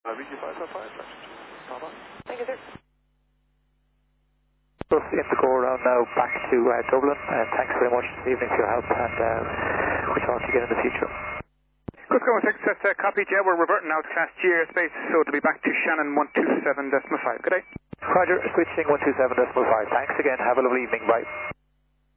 VG555, Thank you, sir. Just in the go around now back to Dublin. Thanks very much this evening for your help, and we talk to you again in the future. Good going, that's copy. Yeah, we're reverting now to Class G airspace, so it'll be back to Shannon 127.5. Good day. Roger, switching 127.5. Thanks again. Have a lovely evening. Bye.